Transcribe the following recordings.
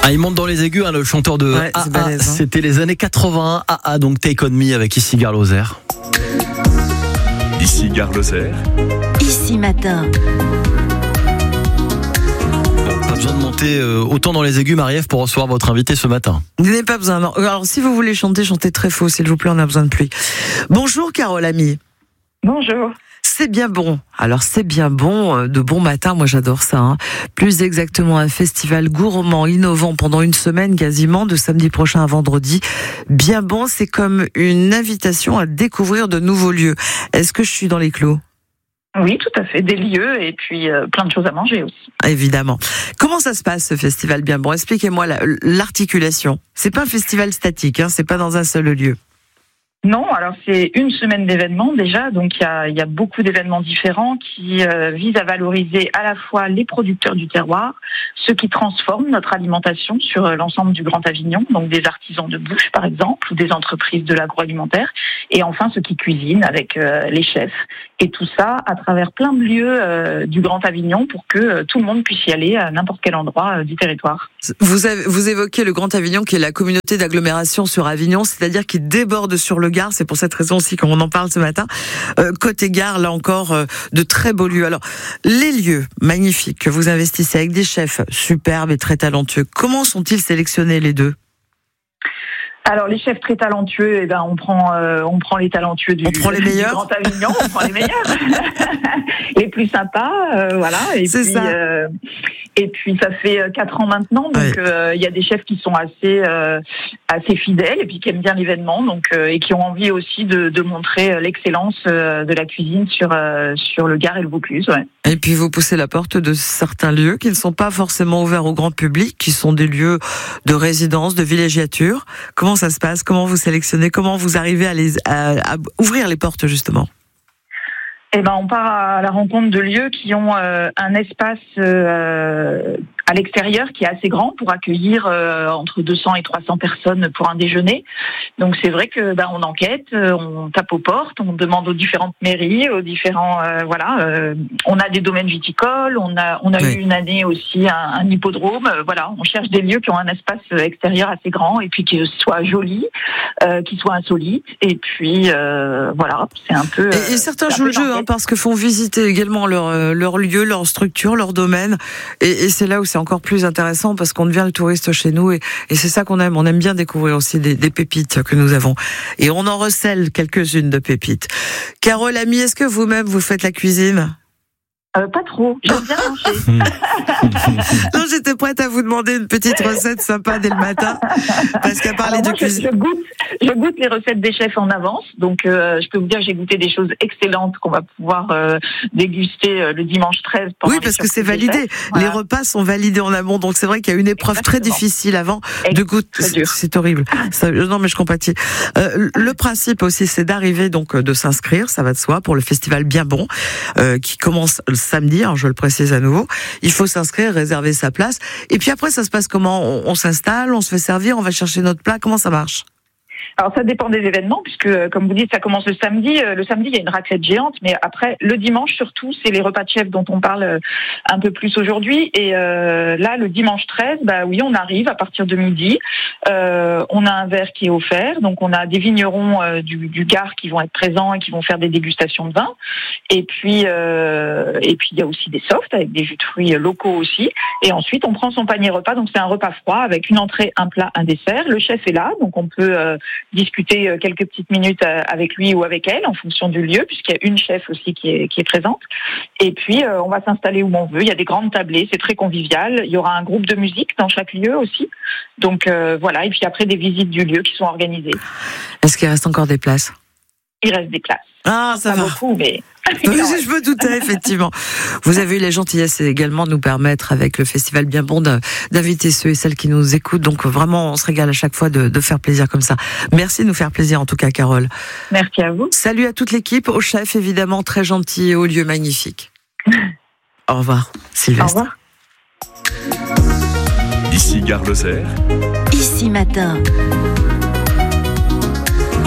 Ah, il monte dans les aigus, le chanteur de Ouais, c'est balèze, hein. C'était les années 81. Donc Take On Me avec Ici Gare Lozère. Ici Gare Lozère. Ici Matin. Pas besoin de monter autant dans les aigus, Marie-Ève, pour recevoir votre invité ce matin. Vous n'avez pas besoin. Non. Alors, si vous voulez chanter, chantez très faux, s'il vous plaît, on a besoin de pluie. Bonjour, Carole Ami. Bonjour. C'est bien bon. Alors, c'est bien bon, de bon matin, moi j'adore ça. Hein. Plus exactement, un festival gourmand, innovant pendant une semaine quasiment, de samedi prochain à vendredi. Bien bon, c'est comme une invitation à découvrir de nouveaux lieux. Est-ce que je suis dans les clous ? Oui, tout à fait. Des lieux et puis plein de choses à manger aussi. Évidemment. Comment ça se passe, ce festival bien bon ? Expliquez-moi l'articulation. C'est pas un festival statique, hein, c'est pas dans un seul lieu. Non, alors c'est une semaine d'événements déjà, donc il y a beaucoup d'événements différents qui visent à valoriser à la fois les producteurs du terroir, ceux qui transforment notre alimentation sur l'ensemble du Grand Avignon, donc des artisans de bouche par exemple, ou des entreprises de l'agroalimentaire, et enfin ceux qui cuisinent avec les chefs. Et tout ça à travers plein de lieux du Grand Avignon pour que tout le monde puisse y aller à n'importe quel endroit du territoire. Vous évoquez le Grand Avignon qui est la communauté d'agglomération sur Avignon, c'est-à-dire qui déborde sur le Gard. C'est pour cette raison aussi qu'on en parle ce matin. Côté Gard, là encore, de très beaux lieux. Alors, les lieux magnifiques que vous investissez avec des chefs superbes et très talentueux, comment sont-ils sélectionnés les deux ? Alors les chefs très talentueux, eh ben on prend les talentueux du Grand Avignon, on prend les meilleurs, les plus sympas, voilà. Et c'est puis ça. Et puis ça fait 4 ans maintenant, donc il y a des chefs qui sont assez fidèles et puis qui aiment bien l'événement, donc et qui ont envie aussi de montrer l'excellence de la cuisine sur le Gard et le Vaucluse. Ouais. Et puis vous poussez la porte de certains lieux qui ne sont pas forcément ouverts au grand public, qui sont des lieux de résidence, de villégiature. Comment ça se passe ? Comment vous sélectionnez ? Comment vous arrivez à ouvrir les portes justement ? Eh ben, on part à la rencontre de lieux qui ont un espace à l'extérieur qui est assez grand pour accueillir entre 200 et 300 personnes pour un déjeuner. Donc c'est vrai que on enquête, on tape aux portes, on demande aux différentes mairies, aux différents on a des domaines viticoles, on a eu une année aussi un hippodrome. Voilà, on cherche des lieux qui ont un espace extérieur assez grand et puis qui soient jolis, qui soient insolites. Et puis voilà, c'est un peu. Et certains jouent le jeu parce que font visiter également leur lieu, leur structure, leur domaine. Et c'est là où c'est encore plus intéressant parce qu'on devient le touriste chez nous et c'est ça qu'on aime. On aime bien découvrir aussi des pépites que nous avons. Et on en recèle quelques-unes de pépites. Carole Ami, est-ce que vous-même vous faites la cuisine ? Pas trop, j'aime bien manger. Non, j'étais prête à vous demander une petite recette sympa dès le matin, parce qu'à parler de cuisine... Je goûte les recettes des chefs en avance, donc je peux vous dire que j'ai goûté des choses excellentes qu'on va pouvoir déguster le dimanche 13. Oui, parce que c'est validé. Voilà. Les repas sont validés en amont, donc c'est vrai qu'il y a une épreuve très difficile avant de goûter. C'est horrible. Ça, non, mais je compatis. Le principe aussi, c'est d'arriver, donc de s'inscrire, ça va de soi, pour le festival Bien Bon, qui commence samedi, alors je le précise à nouveau. Il faut s'inscrire, réserver sa place. Et puis après, ça se passe comment ? On s'installe, on se fait servir, on va chercher notre plat. Comment ça marche ? Alors ça dépend des événements, puisque comme vous dites, ça commence le samedi. Le samedi, il y a une raclette géante, mais après, le dimanche surtout, c'est les repas de chef dont on parle un peu plus aujourd'hui. Et là, le dimanche 13, oui, on arrive à partir de midi. On a un verre qui est offert, donc on a des vignerons du Gard qui vont être présents et qui vont faire des dégustations de vin. Et puis il y a aussi des softs avec des jus de fruits locaux aussi. Et ensuite, on prend son panier repas, donc c'est un repas froid avec une entrée, un plat, un dessert. Le chef est là, donc on peut discuter quelques petites minutes avec lui ou avec elle en fonction du lieu, puisqu'il y a une chef aussi qui est présente. Et puis on va s'installer où on veut. Il y a des grandes tablées, c'est très convivial. Il y aura un groupe de musique dans chaque lieu aussi. Donc voilà. Et puis après des visites du lieu qui sont organisées. Est-ce qu'il reste encore des places ? Il reste des places. Ah, ça pas va. Beaucoup, mais... Oui, je me doutais, effectivement. Vous avez eu la gentillesse également de nous permettre, avec le Festival Bien Bon, d'inviter ceux et celles qui nous écoutent. Donc vraiment, on se régale à chaque fois de faire plaisir comme ça. Merci de nous faire plaisir, en tout cas, Carole. Merci à vous. Salut à toute l'équipe, au chef, évidemment, très gentil, et au lieu magnifique. Au revoir, Sylvestre. Au revoir. Ici Gare Lozère. Ici Matin.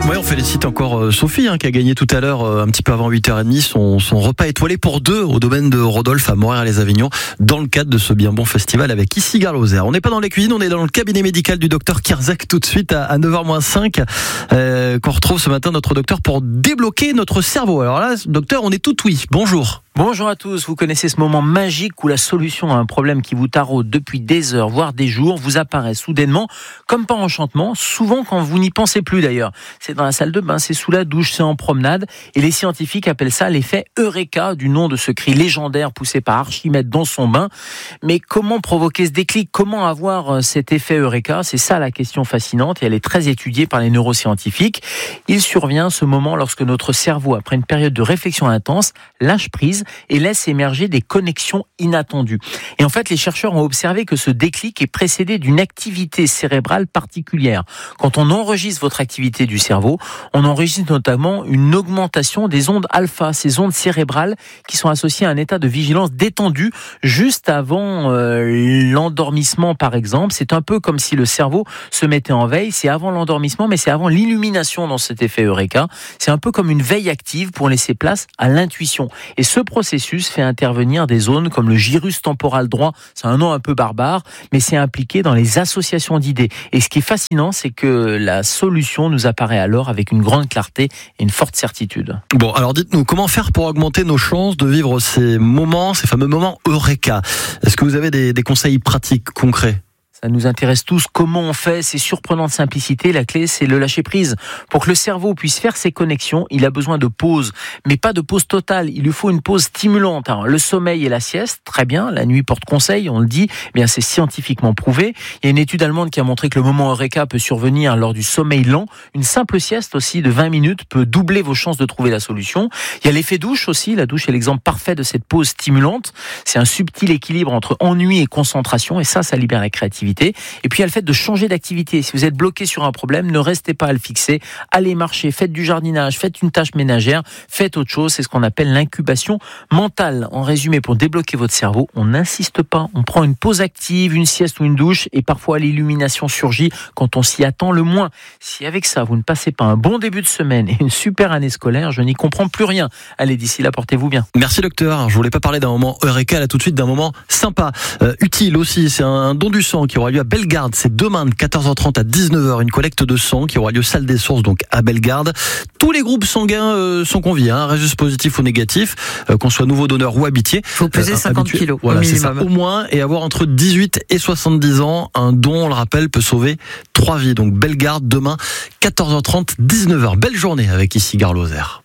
Oui, on félicite encore Sophie qui a gagné tout à l'heure, un petit peu avant 8h30, son repas étoilé pour 2 au domaine de Rodolphe à Montréal-les-Avignon dans le cadre de ce bien bon festival avec Ici Gare Lozère. On n'est pas dans les cuisines, on est dans le cabinet médical du docteur Kierzek tout de suite à 9h-5 qu'on retrouve ce matin notre docteur pour débloquer notre cerveau. Alors là, docteur, on est tout oui. Bonjour. Bonjour à tous, vous connaissez ce moment magique où la solution à un problème qui vous taraude depuis des heures, voire des jours, vous apparaît soudainement, comme par enchantement, souvent quand vous n'y pensez plus d'ailleurs. C'est dans la salle de bain, c'est sous la douche, c'est en promenade, et les scientifiques appellent ça l'effet Eureka, du nom de ce cri légendaire poussé par Archimède dans son bain. Mais comment provoquer ce déclic ? Comment avoir cet effet Eureka ? C'est ça la question fascinante, et elle est très étudiée par les neuroscientifiques. Il survient ce moment lorsque notre cerveau, après une période de réflexion intense, lâche prise et laisse émerger des connexions inattendues. Et en fait, les chercheurs ont observé que ce déclic est précédé d'une activité cérébrale particulière. Quand on enregistre votre activité du cerveau, on enregistre notamment une augmentation des ondes alpha, ces ondes cérébrales qui sont associées à un état de vigilance détendu juste avant l'endormissement, par exemple. C'est un peu comme si le cerveau se mettait en veille. C'est avant l'endormissement, mais c'est avant l'illumination dans cet effet Eureka. C'est un peu comme une veille active pour laisser place à l'intuition. Et ce processus fait intervenir des zones comme le gyrus temporal droit, c'est un nom un peu barbare, mais c'est impliqué dans les associations d'idées. Et ce qui est fascinant, c'est que la solution nous apparaît alors avec une grande clarté et une forte certitude. Bon, alors dites-nous, comment faire pour augmenter nos chances de vivre ces moments, ces fameux moments Eureka ? Est-ce que vous avez des conseils pratiques, concrets ? Ça nous intéresse tous. Comment on fait ? C'est surprenant de simplicité. La clé, c'est le lâcher prise. Pour que le cerveau puisse faire ses connexions, il a besoin de pause. Mais pas de pause totale. Il lui faut une pause stimulante. Alors, le sommeil et la sieste, très bien. La nuit porte conseil, on le dit. Eh bien, c'est scientifiquement prouvé. Il y a une étude allemande qui a montré que le moment Eureka peut survenir lors du sommeil lent. Une simple sieste aussi de 20 minutes peut doubler vos chances de trouver la solution. Il y a l'effet douche aussi. La douche est l'exemple parfait de cette pause stimulante. C'est un subtil équilibre entre ennui et concentration. Et ça libère la créativité. Et puis il y a le fait de changer d'activité. Si vous êtes bloqué sur un problème, ne restez pas à le fixer. Allez marcher, faites du jardinage, faites une tâche ménagère, faites autre chose. C'est ce qu'on appelle l'incubation mentale. En résumé, pour débloquer votre cerveau, on n'insiste pas. On prend une pause active, une sieste ou une douche, et parfois l'illumination surgit quand on s'y attend le moins. Si avec ça, vous ne passez pas un bon début de semaine et une super année scolaire, je n'y comprends plus rien. Allez, d'ici là, portez-vous bien. Merci docteur. Je voulais pas parler d'un moment Eureka, là tout de suite d'un moment sympa, utile aussi. C'est un don du sang qui aura lieu à Bellegarde. C'est demain de 14h30 à 19h. Une collecte de sang qui aura lieu salle des sources, donc à Bellegarde. Tous les groupes sanguins sont conviés, résus positif ou négatif, qu'on soit nouveau donneur ou habitué. Il faut peser 50 kilos voilà, au minimum. C'est ça, au moins, et avoir entre 18 et 70 ans. Un don, on le rappelle, peut sauver 3 vies. Donc Bellegarde, demain, 14h30, 19h. Belle journée avec Ici Gare Lozère.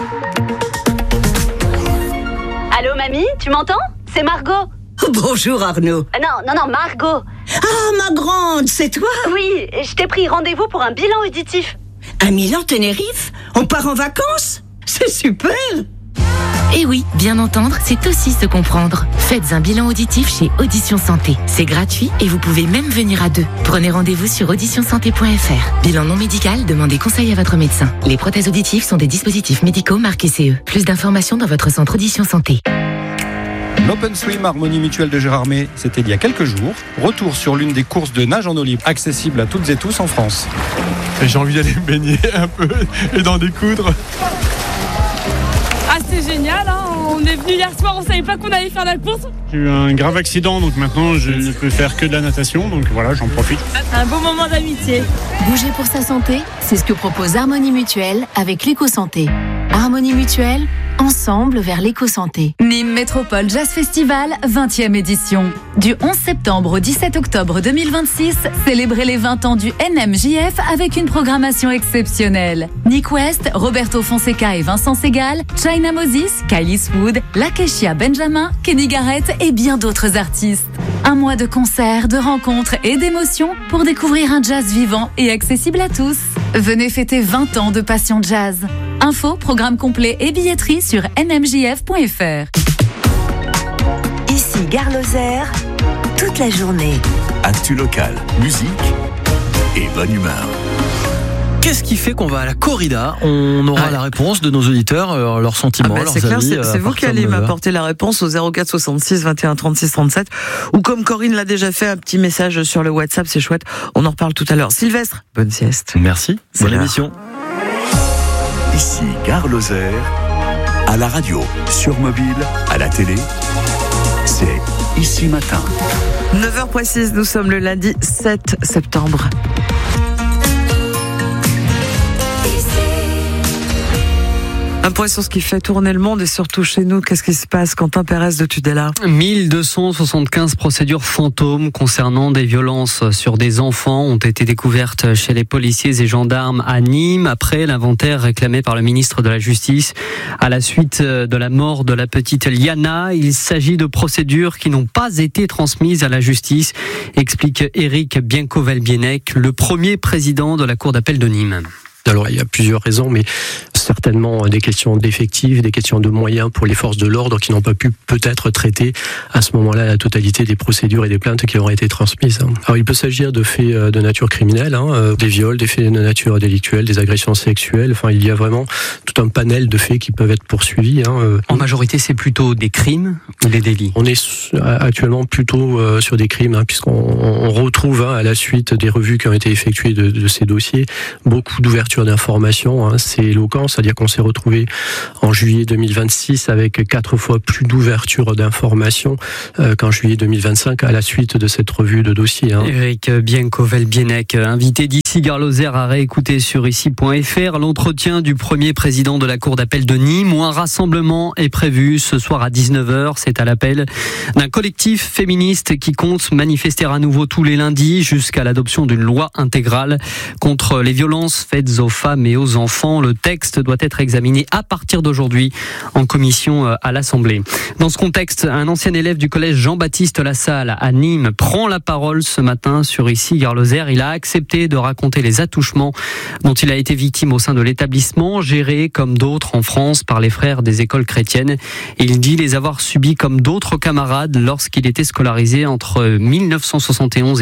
Allô mamie, tu m'entends ? C'est Margot. Bonjour Arnaud. Non, Margot. Ah, ma grande, c'est toi ? Oui, je t'ai pris rendez-vous pour un bilan auditif. À Milan, Tenerife ? On part en vacances ? C'est super ! Et oui, bien entendre, c'est aussi se comprendre. Faites un bilan auditif chez Audition Santé. C'est gratuit et vous pouvez même venir à 2. Prenez rendez-vous sur auditionsanté.fr. Bilan non médical, demandez conseil à votre médecin. Les prothèses auditives sont des dispositifs médicaux marqués CE. Plus d'informations dans votre centre Audition Santé. L'Open Swim Harmonie Mutuelle de Gérardmer, c'était il y a quelques jours. Retour sur l'une des courses de nage en eau libre, accessible à toutes et tous en France. Et j'ai envie d'aller me baigner un peu et d'en découdre. Ah, c'est génial, on est venu hier soir, on savait pas qu'on allait faire la course. J'ai eu un grave accident, donc maintenant je ne peux faire que de la natation, donc voilà, j'en profite. Un beau moment d'amitié. Bouger pour sa santé, c'est ce que propose Harmonie Mutuelle avec l'éco-santé. Harmonie Mutuelle, ensemble vers l'éco-santé. Nîmes Métropole Jazz Festival, 20e édition. Du 11 septembre au 17 octobre 2026, célébrez les 20 ans du NMJF avec une programmation exceptionnelle. Nick West, Roberto Fonseca et Vincent Segal, China Moses, Kylie Swood, Lakeshia Benjamin, Kenny Garrett et bien d'autres artistes. Un mois de concerts, de rencontres et d'émotions pour découvrir un jazz vivant et accessible à tous. Venez fêter 20 ans de passion jazz. Info, programme complet et billetterie sur nmjf.fr. Ici Gare Lozère, toute la journée. Actu local, musique et bonne humeur. Qu'est-ce qui fait qu'on va à la corrida ? On aura la réponse de nos auditeurs, leurs sentiments, leurs c'est clair, avis. C'est vous qui allez m'apporter la réponse au 04 66 21 36 37. Ou comme Corinne l'a déjà fait, un petit message sur le WhatsApp, c'est chouette. On en reparle tout à l'heure. Sylvestre, bonne sieste. Merci, bonne émission. Ici Gare Lozère, à la radio, sur mobile, à la télé, c'est Ici Matin. 9h précise, nous sommes le lundi 7 septembre. Un point sur ce qui fait tourner le monde et surtout chez nous, qu'est-ce qui se passe, Quentin Pérez de Tudela? 1275 procédures fantômes concernant des violences sur des enfants ont été découvertes chez les policiers et gendarmes à Nîmes après l'inventaire réclamé par le ministre de la Justice à la suite de la mort de la petite Liana. Il s'agit de procédures qui n'ont pas été transmises à la justice, explique Éric Biencovel-Bienec, le premier président de la Cour d'appel de Nîmes. Alors, il y a plusieurs raisons, mais certainement des questions d'effectifs, des questions de moyens pour les forces de l'ordre qui n'ont pas pu peut-être traiter à ce moment-là la totalité des procédures et des plaintes qui auraient été transmises. Alors, il peut s'agir de faits de nature criminelle, des viols, des faits de nature délictuelle, des agressions sexuelles. Enfin, il y a vraiment tout un panel de faits qui peuvent être poursuivis. En majorité, c'est plutôt des crimes ou des délits? On est actuellement plutôt sur des crimes, puisqu'on retrouve à la suite des revues qui ont été effectuées de ces dossiers beaucoup d'ouverture d'informations, c'est éloquent, c'est-à-dire qu'on s'est retrouvé en juillet 2026 avec 4 fois plus d'ouverture d'informations qu'en juillet 2025 à la suite de cette revue de dossiers. Éric Biencovel-Bienec, invité d'Ici Gare Lozère à réécouter sur ici.fr. L'entretien du premier président de la Cour d'appel de Nîmes où un rassemblement est prévu ce soir à 19h. C'est à l'appel d'un collectif féministe qui compte manifester à nouveau tous les lundis jusqu'à l'adoption d'une loi intégrale contre les violences faites aux femmes et aux enfants. Le texte doit être examiné à partir d'aujourd'hui en commission à l'Assemblée. Dans ce contexte, un ancien élève du collège Jean-Baptiste Lassalle à Nîmes prend la parole ce matin sur Ici Gare Lozère. Il a accepté de raconter les attouchements dont il a été victime au sein de l'établissement, géré comme d'autres en France par les frères des écoles chrétiennes. Il dit les avoir subis comme d'autres camarades lorsqu'il était scolarisé entre 1971 et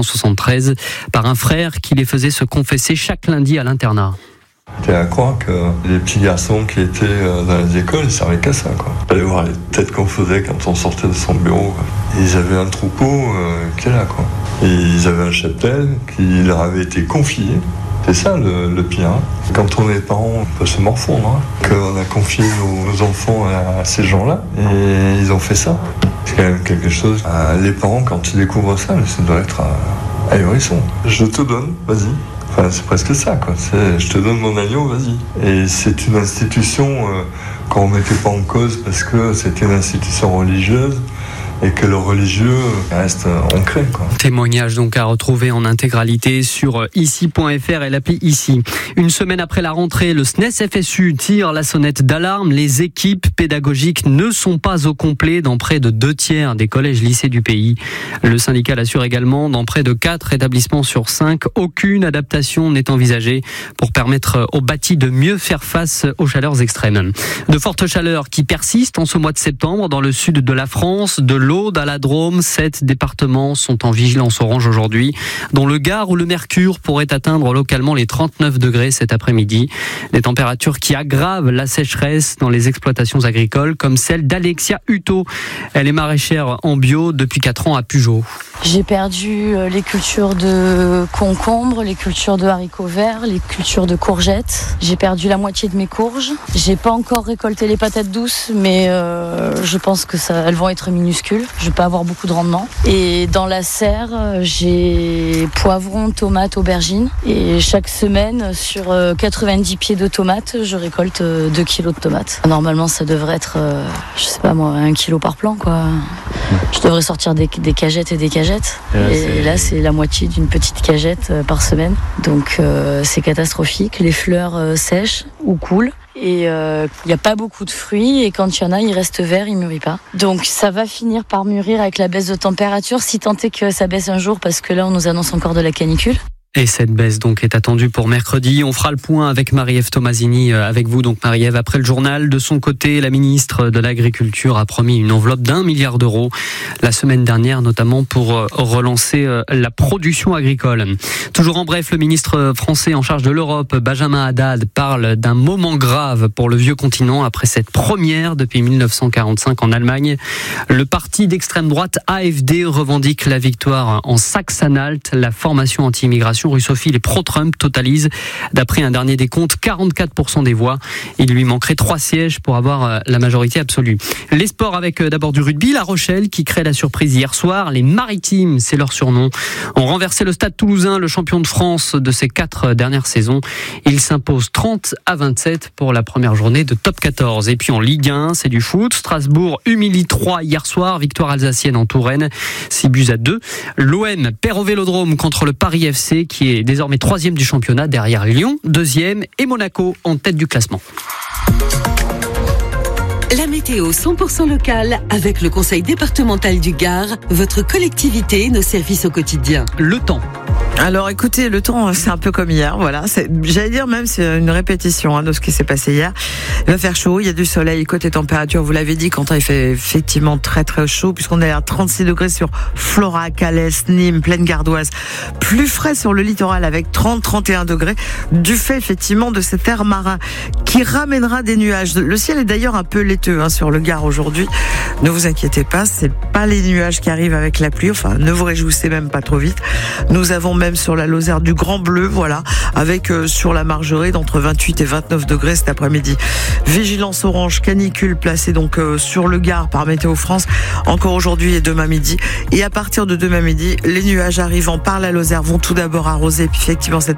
1973 par un frère qui les faisait se confesser chaque lundi à l'internat. T'es à croire que les petits garçons qui étaient dans les écoles, ils servaient qu'à ça, quoi. Fallait voir les têtes qu'on faisait quand on sortait de son bureau, quoi. Ils avaient un troupeau qui est là, quoi. Et ils avaient un cheptel qui leur avait été confié. C'est ça le pire. Quand on est parents, on peut se morfondre. Qu'on a confié nos enfants à ces gens-là et ils ont fait ça. C'est quand même quelque chose. Les parents, quand ils découvrent ça doit être ahurissant. Je te donne, vas-y. Enfin, c'est presque ça, quoi. Je te donne mon agneau, vas-y. Et c'est une institution qu'on ne mettait pas en cause parce que c'était une institution religieuse et que le religieux reste ancré, quoi. Témoignage donc à retrouver en intégralité sur ici.fr et l'appli Ici. Une semaine après la rentrée, le SNES FSU tire la sonnette d'alarme. Les équipes pédagogiques ne sont pas au complet dans près de 2/3 des collèges-lycées du pays. Le syndicat l'assure également, dans près de 4 établissements sur 5, aucune adaptation n'est envisagée pour permettre aux bâtis de mieux faire face aux chaleurs extrêmes. De fortes chaleurs qui persistent en ce mois de septembre dans le sud de la France, de l'Aude à la Drôme, 7 départements sont en vigilance orange aujourd'hui, dont le Gard où le mercure pourrait atteindre localement les 39 degrés cet après-midi. Des températures qui aggravent la sécheresse dans les exploitations agricoles, comme celle d'Alexia Hutto. Elle est maraîchère en bio depuis 4 ans à Pugeot. J'ai perdu les cultures de concombres, les cultures de haricots verts, les cultures de courgettes. J'ai perdu la moitié de mes courges. J'ai pas encore récolté les patates douces, mais je pense que elles vont être minuscules. Je vais pas avoir beaucoup de rendement. Et dans la serre, j'ai poivrons, tomates, aubergines. Et chaque semaine, sur 90 pieds de tomates, je récolte 2 kilos de tomates. Normalement, ça devrait être, je sais pas moi, 1 kilo par plan, quoi. Je devrais sortir des cagettes et des cagettes. Et là, c'est la moitié d'une petite cagette par semaine. Donc, c'est catastrophique. Les fleurs sèchent ou coulent. Et il n'y a pas beaucoup de fruits. Et quand il y en a, ils restent verts, ils ne mûrissent pas. Donc, ça va finir par mûrir avec la baisse de température, si tant est que ça baisse un jour, parce que là, on nous annonce encore de la canicule. Et cette baisse donc est attendue pour mercredi. On fera le point avec Marie-Ève Tomasini, avec vous donc Marie-Ève. Après le journal, de son côté, la ministre de l'Agriculture a promis une enveloppe d'1 milliard d'euros la semaine dernière, notamment pour relancer la production agricole. Toujours en bref, le ministre français en charge de l'Europe, Benjamin Haddad, parle d'un moment grave pour le vieux continent après cette première depuis 1945 en Allemagne. Le parti d'extrême droite AfD revendique la victoire en Saxe-Anhalt, la formation anti-immigration formation russophile et pro-Trump totalise, d'après un dernier décompte, 44% des voix. Il lui manquerait 3 sièges pour avoir la majorité absolue. Les sports avec d'abord du rugby. La Rochelle qui crée la surprise hier soir. Les Maritimes, c'est leur surnom, ont renversé le Stade Toulousain, le champion de France de ces 4 dernières saisons. Il s'impose 30-27 pour la première journée de top 14. Et puis en Ligue 1, c'est du foot. Strasbourg humilie 3 hier soir. Victoire alsacienne en Touraine, 6-2. L'OM perd au Vélodrome contre le Paris FC qui est désormais 3e du championnat derrière Lyon, 2e et Monaco en tête du classement. La météo 100% locale avec le Conseil départemental du Gard, votre collectivité, nos services au quotidien. Le temps. Alors écoutez, le temps c'est un peu comme hier, voilà. J'allais dire même c'est une répétition de ce qui s'est passé hier. Il va faire chaud, il y a du soleil, côté température, vous l'avez dit, quand il fait effectivement très très chaud, puisqu'on est à 36 degrés sur Florac, Alès, Nîmes, Plaine Gardoise. Plus frais sur le littoral avec 30-31 degrés, du fait effectivement de cet air marin qui ramènera des nuages. Le ciel est d'ailleurs un peu laiteux sur le Gard aujourd'hui. Ne vous inquiétez pas, c'est pas les nuages qui arrivent avec la pluie, enfin ne vous réjouissez même pas trop vite. Nous avons même sur la Lozère du grand bleu, voilà, avec sur la Margerée d'entre 28 et 29 degrés cet après-midi. Vigilance orange canicule placée donc sur le Gard par Météo France encore aujourd'hui et demain midi. Et à partir de demain midi, les nuages arrivant par la Lozère vont tout d'abord arroser, puis effectivement cette